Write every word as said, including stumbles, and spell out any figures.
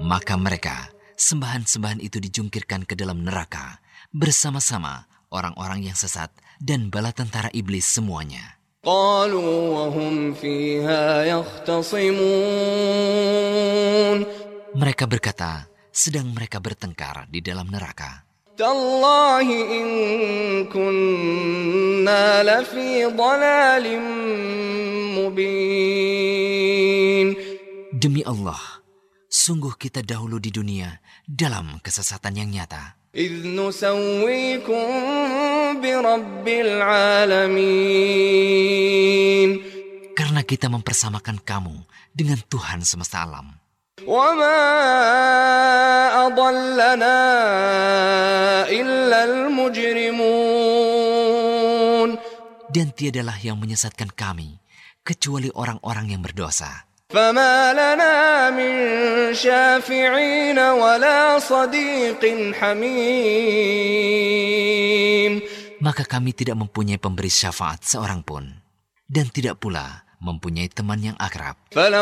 Maka mereka, sembahan-sembahan itu dijungkirkan ke dalam neraka bersama-sama orang-orang yang sesat dan bala tentara iblis semuanya. قالوا وهم فيها يختصمون Mereka berkata, sedang mereka bertengkar di dalam neraka. تالله إن كنا لفي ضلال مبين. Demi Allah, sungguh kita dahulu di dunia dalam kesesatan yang nyata. إذ نسويكم برب العالمين. Karena kita mempersamakan kamu dengan Tuhan semesta alam. وما أضلنا إلا المجرمون. Dan tiadalah yang menyesatkan kami kecuali orang-orang yang berdosa. فما لنا من شافعين ولا صديق حميم. Maka kami tidak mempunyai pemberi syafaat seorang pun, dan tidak pula mempunyai teman yang akrab.